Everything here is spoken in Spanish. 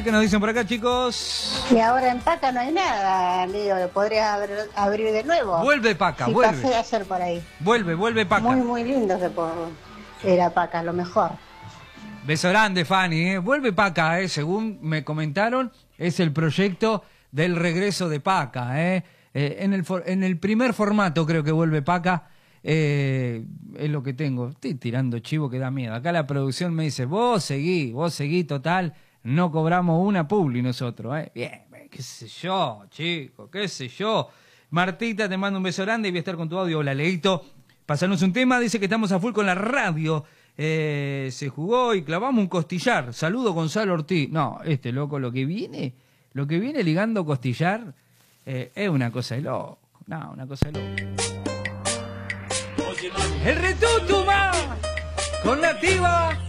¿qué nos dicen por acá, chicos? Y ahora en Paca no hay nada, Leo, lo podrías abrir de nuevo. Vuelve Paca, sí, vuelve. Pasé ayer por ahí. Vuelve Paca. Muy lindo era Paca, lo mejor. Beso grande, Fanny, Vuelve Paca, según me comentaron, es el proyecto del regreso de Paca, en el primer formato creo que vuelve Paca, es lo que tengo. Estoy tirando chivo que da miedo. Acá la producción me dice, vos seguí, total, no cobramos una publi nosotros, Bien, qué sé yo, chicos, qué sé yo. Martita, te mando un beso grande y voy a estar con tu audio. Hola, Leito. Pasanos un tema, dice que estamos a full con la radio. Se jugó y clavamos un costillar. Saludo Gonzalo Ortiz. No, loco, lo que viene ligando costillar es una cosa de loco. No, una cosa de loco. El retutumba con Nativa.